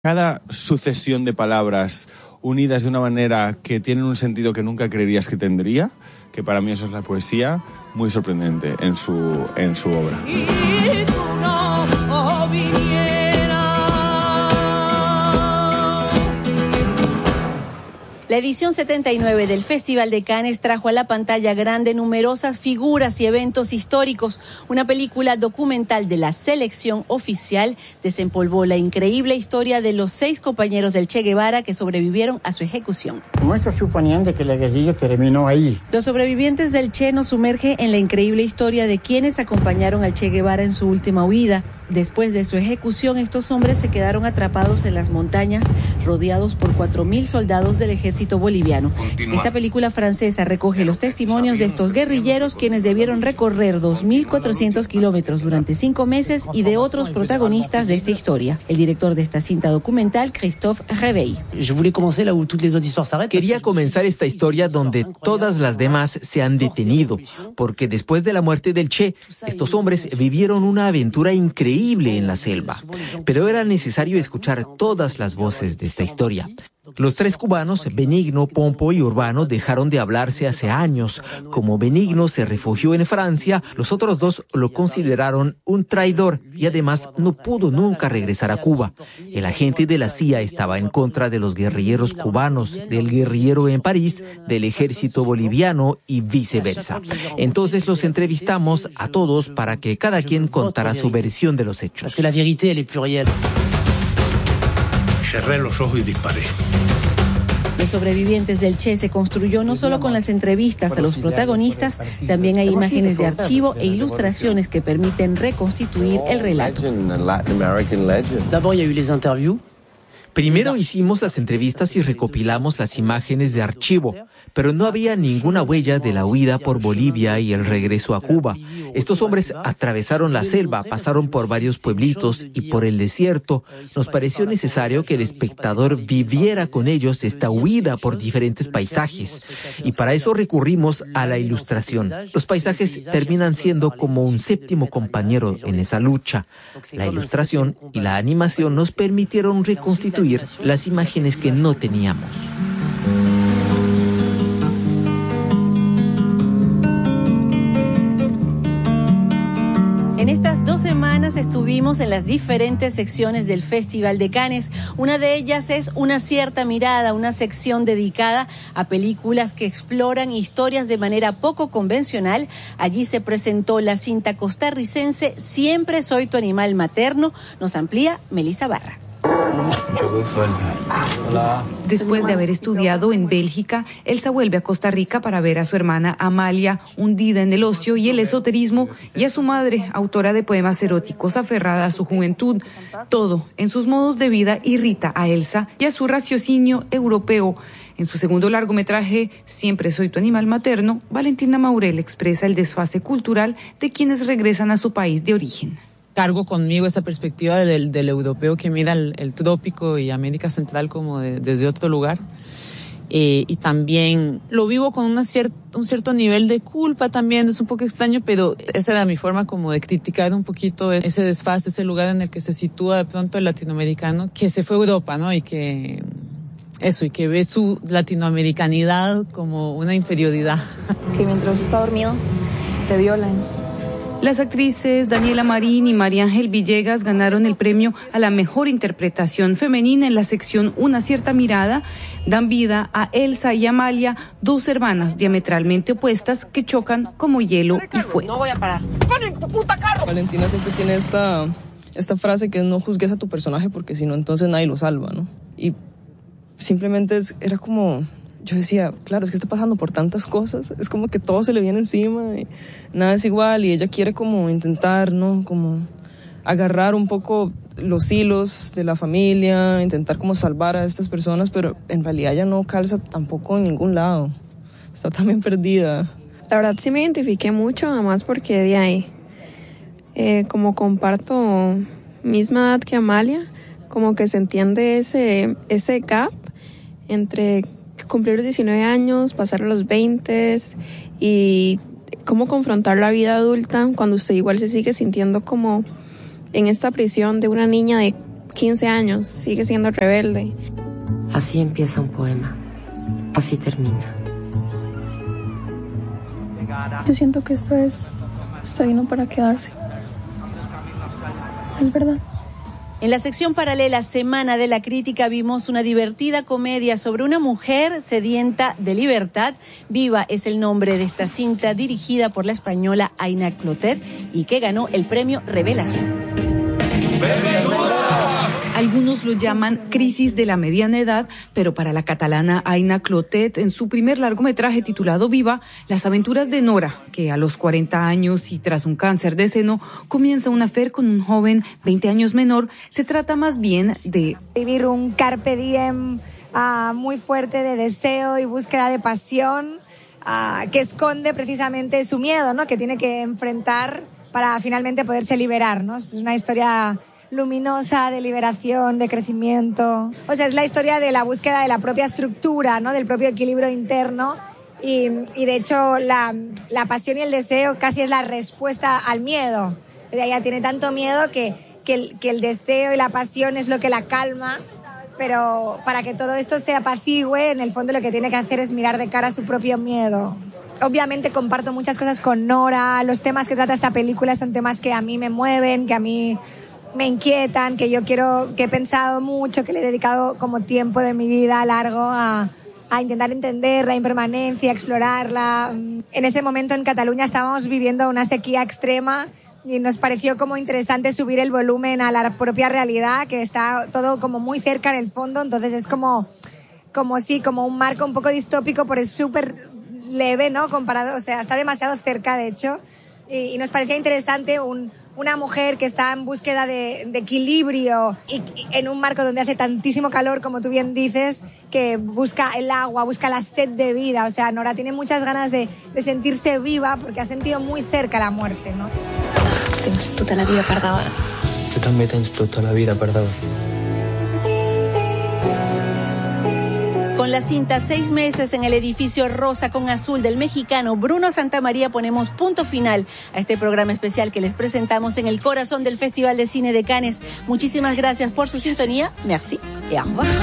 Cada sucesión de palabras unidas de una manera que tienen un sentido que nunca creerías que tendría, que para mí eso es la poesía, muy sorprendente en su obra. La edición 79 del Festival de Cannes trajo a la pantalla grande numerosas figuras y eventos históricos. Una película documental de la selección oficial desempolvó la increíble historia de los 6 compañeros del Che Guevara que sobrevivieron a su ejecución. Muchos suponían de que la guerrilla terminó ahí. Los sobrevivientes del Che nos sumerge en la increíble historia de quienes acompañaron al Che Guevara en su última huida. Después de su ejecución, estos hombres se quedaron atrapados en las montañas, rodeados por 4.000 soldados del ejército boliviano. Esta película francesa recoge los testimonios de estos guerrilleros, quienes debieron recorrer 2.400 kilómetros durante 5 meses, y de otros protagonistas de esta historia. El director de esta cinta documental, Christophe Réveil. Quería comenzar esta historia donde todas las demás se han detenido, porque después de la muerte del Che, estos hombres vivieron una aventura increíble en la selva, pero era necesario escuchar todas las voces de esta historia. Los 3 cubanos, Benigno, Pompo y Urbano, dejaron de hablarse hace años. Como Benigno se refugió en Francia, los otros 2 lo consideraron un traidor y además no pudo nunca regresar a Cuba. El agente de la CIA estaba en contra de los guerrilleros cubanos, del guerrillero en París, del ejército boliviano y viceversa. Entonces los entrevistamos a todos para que cada quien contara su versión de los hechos. Cerré los ojos y disparé. Los sobrevivientes del Che se construyó no solo con las entrevistas a los protagonistas, también hay imágenes de archivo e ilustraciones que permiten reconstituir el relato. Primero hicimos las entrevistas y recopilamos las imágenes de archivo, pero no había ninguna huella de la huida por Bolivia y el regreso a Cuba. Estos hombres atravesaron la selva, pasaron por varios pueblitos y por el desierto. Nos pareció necesario que el espectador viviera con ellos esta huida por diferentes paisajes, y para eso recurrimos a la ilustración. Los paisajes terminan siendo como un 7º compañero en esa lucha. La ilustración y la animación nos permitieron reconstituir las imágenes que no teníamos. En estas 2 semanas estuvimos en las diferentes secciones del Festival de Cannes. Una de ellas es Una cierta mirada, una sección dedicada a películas que exploran historias de manera poco convencional. Allí se presentó la cinta costarricense Siempre soy tu animal materno. Nos amplía Melissa Barra. Después de haber estudiado en Bélgica, Elsa vuelve a Costa Rica para ver a su hermana Amalia, hundida en el ocio y el esoterismo, y a su madre, autora de poemas eróticos, aferrada a su juventud. Todo en sus modos de vida irrita a Elsa y a su raciocinio europeo. En su segundo largometraje, Siempre soy tu animal materno, Valentina Maurel expresa el desfase cultural de quienes regresan a su país de origen. Cargo conmigo esa perspectiva del europeo que mira el trópico y América Central como desde otro lugar. Y también lo vivo con un cierto nivel de culpa también, es un poco extraño, pero esa era mi forma como de criticar un poquito ese desfase, ese lugar en el que se sitúa de pronto el latinoamericano, que se fue a Europa, ¿no? Y que ve su latinoamericanidad como una inferioridad. Que mientras está dormido, te violan. Las actrices Daniela Marín y María Ángel Villegas ganaron el premio a la mejor interpretación femenina en la sección Una cierta mirada. Dan vida a Elsa y Amalia, 2 hermanas diametralmente opuestas que chocan como hielo y fuego. No voy a parar. ¡Ponen tu puta carro! Valentina siempre tiene esta frase que es: no juzgues a tu personaje porque si no entonces nadie lo salva, ¿no? Y simplemente era como... Yo decía, claro, es que está pasando por tantas cosas, es como que todo se le viene encima y nada es igual, y ella quiere como intentar, ¿no? Como agarrar un poco los hilos de la familia, intentar como salvar a estas personas, pero en realidad ella no calza tampoco en ningún lado, está también perdida. La verdad sí me identifiqué mucho, además porque de ahí, como comparto misma edad que Amalia, como que se entiende ese gap entre cumplir 19 años, pasar a los 20 y cómo confrontar la vida adulta cuando usted igual se sigue sintiendo como en esta prisión de una niña de 15 años, sigue siendo rebelde. Así empieza un poema, así termina. Yo siento que esto vino para quedarse. Es verdad. En la sección paralela Semana de la Crítica vimos una divertida comedia sobre una mujer sedienta de libertad. Viva es el nombre de esta cinta dirigida por la española Aina Clotet y que ganó el premio Revelación. Algunos lo llaman crisis de la mediana edad, pero para la catalana Aina Clotet, en su primer largometraje titulado Viva, las aventuras de Nora, que a los 40 años y tras un cáncer de seno, comienza un affair con un joven 20 años menor, se trata más bien de vivir un carpe diem muy fuerte de deseo y búsqueda de pasión, que esconde precisamente su miedo, ¿no? Que tiene que enfrentar para finalmente poderse liberar, ¿no? Es una historia luminosa, de liberación, de crecimiento. O sea, es la historia de la búsqueda de la propia estructura, ¿no? Del propio equilibrio interno. Y de hecho, la pasión y el deseo casi es la respuesta al miedo. Ella tiene tanto miedo que el deseo y la pasión es lo que la calma. Pero para que todo esto se apacigüe, en el fondo lo que tiene que hacer es mirar de cara a su propio miedo. Obviamente comparto muchas cosas con Nora. Los temas que trata esta película son temas que a mí me mueven, que a mí me inquietan, que he pensado mucho, que le he dedicado como tiempo de mi vida largo a intentar entender la impermanencia, explorarla. En ese momento en Cataluña estábamos viviendo una sequía extrema y nos pareció como interesante subir el volumen a la propia realidad, que está todo como muy cerca en el fondo, entonces es como un marco un poco distópico, pero es súper leve, ¿no? Comparado, o sea, está demasiado cerca, de hecho, y nos parecía interesante una mujer que está en búsqueda de equilibrio y en un marco donde hace tantísimo calor, como tú bien dices, que busca el agua, busca la sed de vida. O sea, Nora tiene muchas ganas de sentirse viva porque ha sentido muy cerca la muerte, no? Tens tota la vida per davant. Tu també tens tota la vida per davant. Con la cinta 6 meses en el edificio rosa con azul del mexicano Bruno Santamaría ponemos punto final a este programa especial que les presentamos en el corazón del Festival de Cine de Cannes. Muchísimas gracias por su sintonía. Merci et au revoir.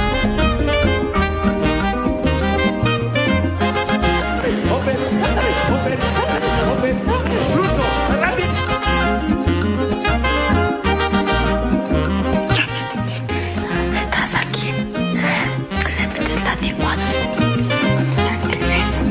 Estás aquí. Le metes la lengua. Eso.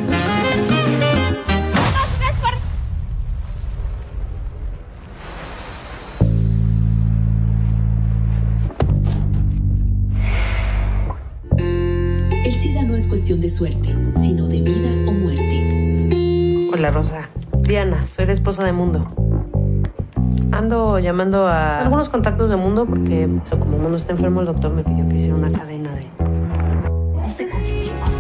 El SIDA no es cuestión de suerte, sino de vida o muerte. Hola, Rosa. Diana, soy la esposa de Mundo. Ando llamando a algunos contactos de Mundo porque como Mundo está enfermo, el doctor me pidió que hiciera una cadena de... No sé con quién